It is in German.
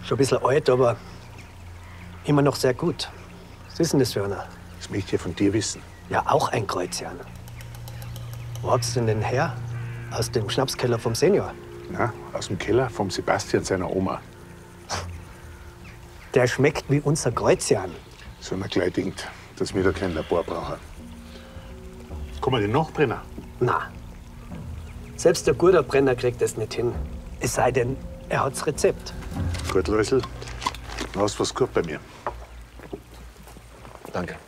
Schon ein bisschen alt, aber immer noch sehr gut. Was ist denn das für einer? Das möchte ich ja von dir wissen. Ja, auch ein Kreuzian. Wo habt's denn den her? Aus dem Schnapskeller vom Senior? Na, aus dem Keller vom Sebastian seiner Oma. Der schmeckt wie unser Kreuzian. So einer gleich denkt, dass wir da kein Labor brauchen. Kann man den nachbrennen? Na, selbst der gute Brenner kriegt das nicht hin. Es sei denn, er hat's Rezept. Gut, Läusel, du hast was gut bei mir. Danke.